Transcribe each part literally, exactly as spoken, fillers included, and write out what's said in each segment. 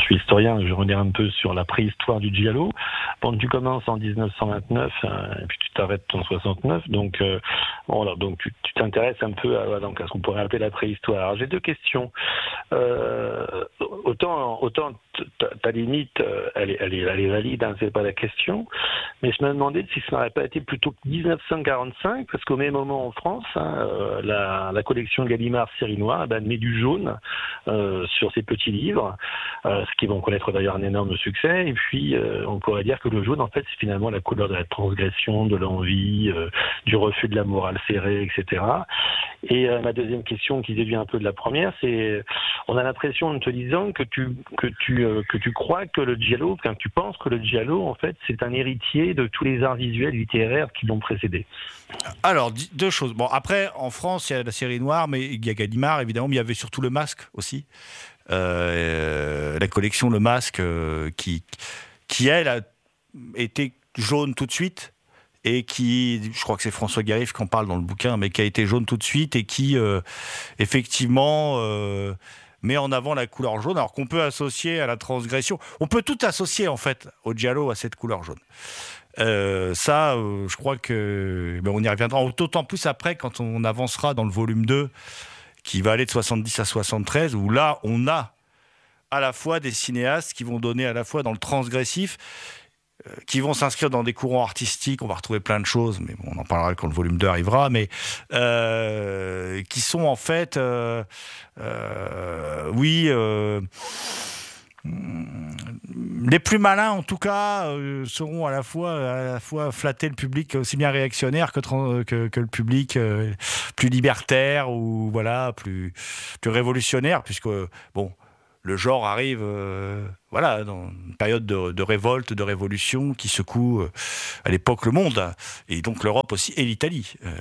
je suis historien, je reviens un peu sur la préhistoire du giallo. Bon, tu commences en dix-neuf cent vingt-neuf, hein, et puis tu t'arrêtes en soixante-neuf, donc euh, voilà, donc tu, tu t'intéresses un peu à, donc, à ce qu'on pourrait appeler la préhistoire. Alors, j'ai deux questions. Euh, autant, autant ta, ta limite, elle est, elle est, elle est valide, hein, c'est pas la question, mais je me demandais si ça n'aurait pas été plutôt dix-neuf cent quarante-cinq, parce qu'au même moment en France, hein, euh, la, la collection Gallimard série noire, ben, met du jaune euh, sur ses petits livres, euh, ce qui vont connaître d'ailleurs un énorme succès. Et puis, euh, on pourrait dire que le jaune, en fait, c'est finalement la couleur de la transgression, de l'envie, euh, du refus de la morale serrée, et cetera. Et euh, ma deuxième question, qui déduit un peu de la première, c'est, on a l'impression en te disant que tu que tu euh, que tu crois que le giallo, que tu penses que le giallo, en fait, c'est un héritier de tous les arts visuels littéraires qui l'ont précédé. Alors, deux choses. Bon, après, en France, il y a la série noire, mais il y a Gallimard, évidemment, mais il y avait surtout le Masque aussi. Euh, la collection Le Masque, euh, qui, qui, elle, a été jaune tout de suite, et qui, je crois que c'est François Garif qui en parle dans le bouquin, mais qui a été jaune tout de suite, et qui, euh, effectivement... Euh, met en avant la couleur jaune, alors qu'on peut associer à la transgression. On peut tout associer, en fait, au giallo, à cette couleur jaune. Euh, ça, euh, je crois que... Ben, on y reviendra d'autant plus après, quand on avancera dans le volume deux, qui va aller de soixante-dix à soixante-treize, où là, on a à la fois des cinéastes qui vont donner à la fois dans le transgressif, euh, qui vont s'inscrire dans des courants artistiques, on va retrouver plein de choses, mais bon, on en parlera quand le volume deux arrivera, mais euh, qui sont en fait... Euh, euh, oui... Euh, les plus malins, en tout cas, euh, seront à la fois à la fois flatter le public aussi bien réactionnaire que que, que le public euh, plus libertaire ou voilà plus plus révolutionnaire, puisque bon, le genre arrive euh, voilà dans une période de, de révolte, de révolution qui secoue euh, à l'époque le monde et donc l'Europe aussi et l'Italie. Euh,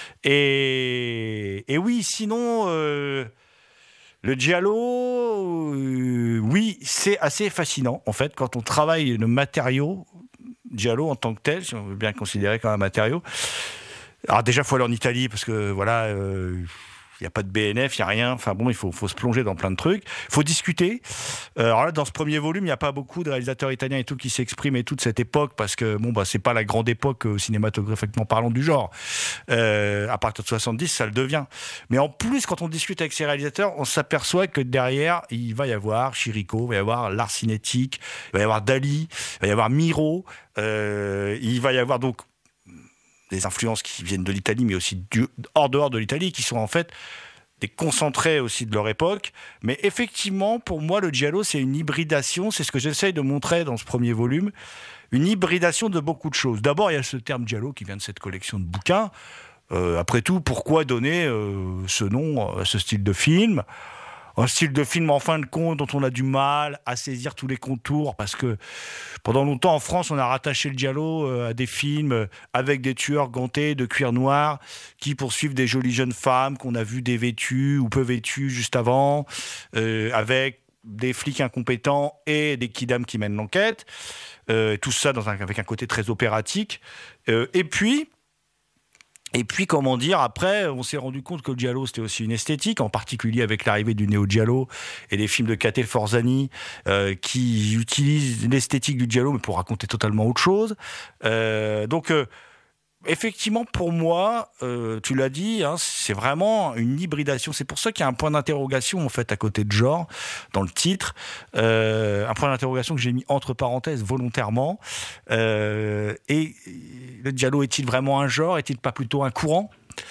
et et oui, sinon. Euh, Le giallo, euh, oui, c'est assez fascinant, en fait, quand on travaille le matériau, giallo en tant que tel, si on veut bien le considérer comme un matériau. Alors déjà, il faut aller en Italie, parce que, voilà, il euh, n'y a pas de B N F, il n'y a rien, enfin bon, il faut, faut se plonger dans plein de trucs, il faut discuter. Euh, alors là, dans ce premier volume, il n'y a pas beaucoup de réalisateurs italiens et tout qui s'expriment et tout de cette époque, parce que, bon, bah, c'est pas la grande époque euh, cinématographiquement parlant du genre. Euh, à partir de soixante-dix, ça le devient. Mais en plus, quand on discute avec ces réalisateurs, on s'aperçoit que derrière, il va y avoir Chirico, il va y avoir l'art cinétique, il va y avoir Dali, il va y avoir Miro, euh, il va y avoir donc des influences qui viennent de l'Italie, mais aussi du, hors dehors de l'Italie, qui sont en fait des concentrés aussi de leur époque. Mais effectivement, pour moi, le giallo, c'est une hybridation, c'est ce que j'essaye de montrer dans ce premier volume, une hybridation de beaucoup de choses. D'abord, il y a ce terme giallo qui vient de cette collection de bouquins. Euh, après tout, pourquoi donner euh, ce nom à ce style de film ? Un style de film, en fin de compte, dont on a du mal à saisir tous les contours, parce que pendant longtemps, en France, on a rattaché le giallo à des films avec des tueurs gantés de cuir noir qui poursuivent des jolies jeunes femmes qu'on a vues dévêtues ou peu vêtues juste avant, euh, avec des flics incompétents et des kidams qui mènent l'enquête. Euh, tout ça dans un, avec un côté très opératique. Euh, et puis... Et puis, comment dire, après, on s'est rendu compte que le giallo, c'était aussi une esthétique, en particulier avec l'arrivée du néo-giallo et des films de Kate Forzani, euh, qui utilisent l'esthétique du giallo, mais pour raconter totalement autre chose. Euh, donc, euh, effectivement, pour moi, euh, tu l'as dit, hein, c'est vraiment une hybridation. C'est pour ça qu'il y a un point d'interrogation, en fait, à côté de genre, dans le titre. Euh, un point d'interrogation que j'ai mis entre parenthèses volontairement. Euh, et le giallo est-il vraiment un genre ? Est-il pas plutôt un courant ?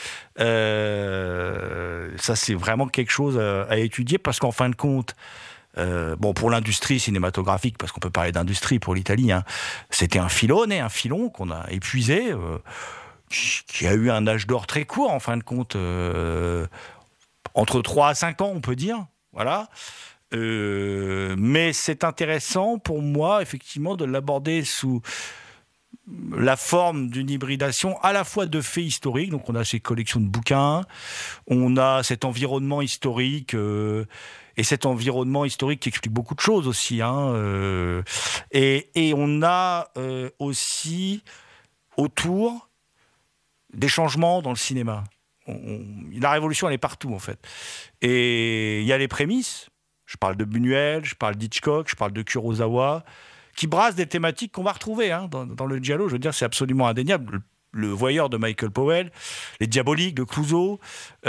euh, Ça, c'est vraiment quelque chose à, à étudier, parce qu'en fin de compte, Euh, bon, pour l'industrie cinématographique, parce qu'on peut parler d'industrie pour l'Italie, hein, c'était un filone, un filon qu'on a épuisé, euh, qui, qui a eu un âge d'or très court, en fin de compte, euh, entre trois à cinq ans, on peut dire, voilà. Euh, mais c'est intéressant pour moi, effectivement, de l'aborder sous la forme d'une hybridation à la fois de faits historiques, donc on a ces collections de bouquins, on a cet environnement historique, euh, et cet environnement historique qui explique beaucoup de choses aussi, hein, euh, et, et on a euh, aussi autour des changements dans le cinéma. On, on, la révolution, elle est partout, en fait. Et il y a les prémices, Je parle de Buñuel, je parle d'Hitchcock, je parle de Kurosawa, qui brassent des thématiques qu'on va retrouver hein, dans, dans le giallo. Je veux dire, c'est absolument indéniable. Le, le Voyeur de Michael Powell, Les Diaboliques de Clouseau,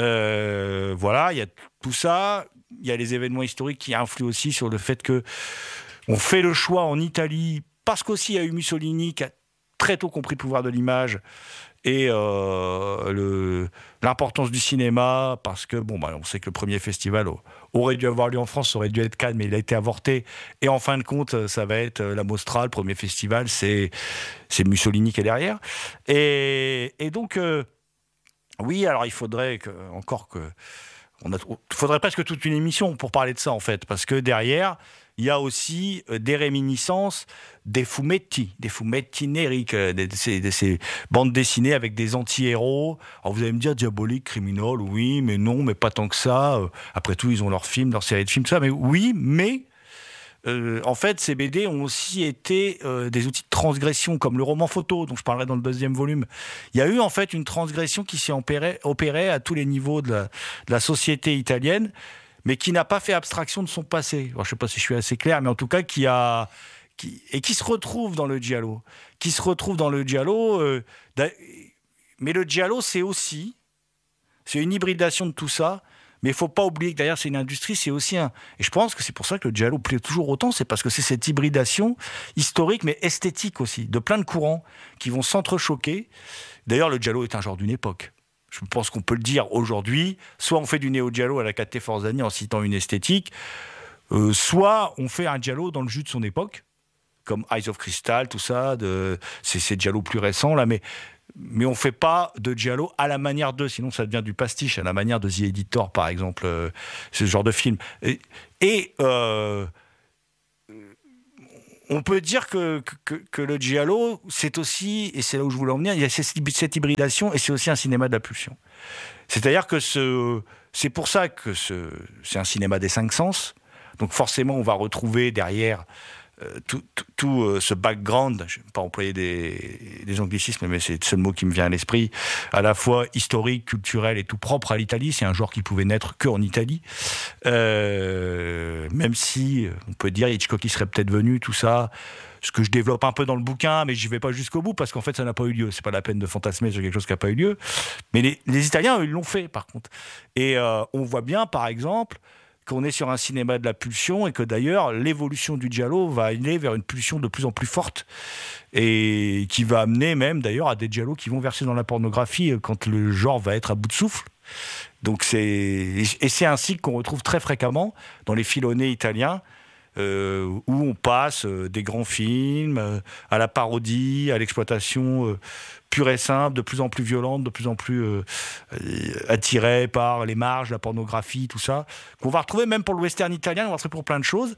euh, voilà, il y a tout ça. Il y a les événements historiques qui influent aussi sur le fait que on fait le choix en Italie, parce qu'aussi il y a eu Mussolini qui a très tôt compris le pouvoir de l'image et euh, le, l'importance du cinéma, parce que bon, bah, on sait que le premier festival aurait dû avoir lieu en France, ça aurait dû être Cannes, mais il a été avorté. Et en fin de compte, ça va être la Mostra, le premier festival, c'est, c'est Mussolini qui est derrière. Et, et donc, euh, oui, alors il faudrait que, encore que... Il faudrait presque toute une émission pour parler de ça, en fait, parce que derrière, il y a aussi des réminiscences des fumetti, des fumetti neri, de ces, de ces bandes dessinées avec des anti-héros. Alors vous allez me dire, Diabolique, Criminal, oui, mais non, mais pas tant que ça. Après tout, ils ont leurs films, leurs séries de films, tout ça, mais oui, mais... Euh, en fait, ces B D ont aussi été euh, des outils de transgression, comme le roman photo, dont je parlerai dans le deuxième volume. Il y a eu en fait une transgression qui s'est opérée, opérée à tous les niveaux de la, de la société italienne, mais qui n'a pas fait abstraction de son passé. Alors, je ne sais pas si je suis assez clair, mais en tout cas, qui a... Qui, et qui se retrouve dans le giallo. Qui se retrouve dans le giallo. Euh, mais le giallo, c'est aussi... C'est une hybridation de tout ça. Mais il ne faut pas oublier que derrière, c'est une industrie, c'est aussi un... Et je pense que c'est pour ça que le giallo plaît toujours autant, c'est parce que c'est cette hybridation historique, mais esthétique aussi, de plein de courants qui vont s'entrechoquer. D'ailleurs, le giallo est un genre d'une époque. Je pense qu'on peut le dire aujourd'hui. Soit on fait du néo-giallo à la Catte Forzani en citant une esthétique, euh, soit on fait un giallo dans le jus de son époque, comme Eyes of Crystal, tout ça, de... c'est ces giallo plus récents, là, mais... Mais on ne fait pas de giallo à la manière de, sinon ça devient du pastiche, à la manière de The Editor, par exemple, euh, ce genre de film. Et, et euh, on peut dire que, que, que le giallo, c'est aussi, et c'est là où je voulais en venir, il y a cette hybridation, et c'est aussi un cinéma de la pulsion. C'est-à-dire que ce, c'est pour ça que ce, c'est un cinéma des cinq sens, donc forcément on va retrouver derrière... Euh, tout, tout, tout euh, ce background, je ne vais pas employer des, des anglicismes, mais c'est le seul mot qui me vient à l'esprit, à la fois historique, culturel et tout propre à l'Italie. C'est un genre qui pouvait naître qu'en Italie. Euh, même si, on peut dire, Hitchcock qui serait peut-être venu, tout ça, ce que je développe un peu dans le bouquin, mais je n'y vais pas jusqu'au bout, parce qu'en fait, ça n'a pas eu lieu. C'est pas la peine de fantasmer sur quelque chose qui n'a pas eu lieu. Mais les, les Italiens, eux, ils l'ont fait, par contre. Et euh, on voit bien, par exemple, qu'on est sur un cinéma de la pulsion et que d'ailleurs l'évolution du giallo va aller vers une pulsion de plus en plus forte et qui va amener même d'ailleurs à des giallos qui vont verser dans la pornographie quand le genre va être à bout de souffle. Donc c'est et c'est un cycle qu'on retrouve très fréquemment dans les filonés italiens euh, où on passe euh, des grands films euh, à la parodie, à l'exploitation euh, pure et simple, de plus en plus violente, de plus en plus euh, attirée par les marges, la pornographie, tout ça, qu'on va retrouver même pour le western italien, on va retrouver pour plein de choses.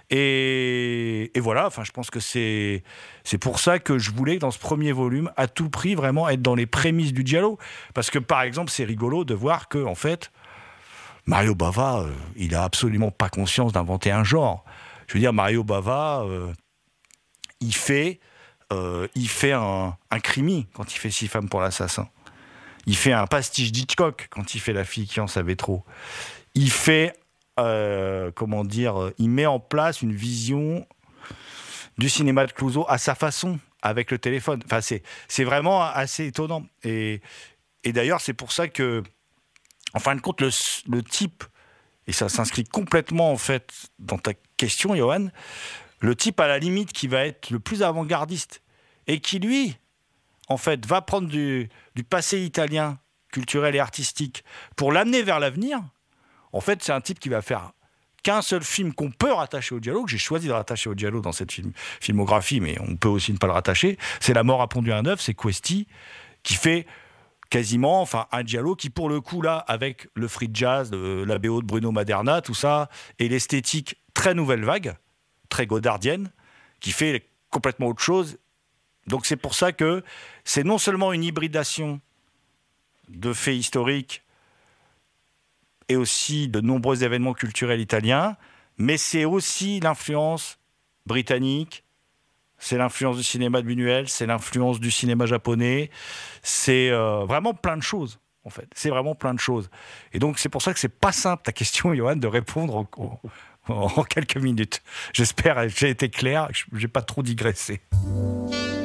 Et, et voilà, enfin, je pense que c'est, c'est pour ça que je voulais, dans ce premier volume, à tout prix, vraiment être dans les prémices du giallo. Parce que, par exemple, c'est rigolo de voir que, en fait, Mario Bava, euh, il n'a absolument pas conscience d'inventer un genre. Je veux dire, Mario Bava, euh, il fait... Euh, il fait un, un crimi quand il fait Six femmes pour l'assassin. Il fait un pastiche d'Hitchcock quand il fait La fille qui en savait trop. Il fait, euh, comment dire, il met en place une vision du cinéma de Clouseau à sa façon, avec le téléphone. Enfin, c'est, c'est vraiment assez étonnant. Et, et d'ailleurs, c'est pour ça que, en fin de compte, le, le type, et ça s'inscrit complètement en fait dans ta question, Johan, le type à la limite qui va être le plus avant-gardiste et qui, lui, en fait, va prendre du, du passé italien, culturel et artistique, pour l'amener vers l'avenir, en fait, c'est un type qui va faire qu'un seul film qu'on peut rattacher au giallo, que j'ai choisi de rattacher au giallo dans cette film, filmographie, mais on peut aussi ne pas le rattacher, c'est La mort a pondu un œuf, c'est Questi, qui fait quasiment, enfin, un giallo qui, pour le coup, là, avec le free jazz, le, la B O de Bruno Maderna, tout ça, et l'esthétique très nouvelle vague, très godardienne, qui fait complètement autre chose. Donc c'est pour ça que c'est non seulement une hybridation de faits historiques et aussi de nombreux événements culturels italiens, mais c'est aussi l'influence britannique, c'est l'influence du cinéma de Buñuel, c'est l'influence du cinéma japonais, c'est euh, vraiment plein de choses. En fait, c'est vraiment plein de choses. Et donc c'est pour ça que c'est pas simple ta question, Johan, de répondre au, au en quelques minutes. J'espère que j'ai été clair, que je n'ai pas trop digressé.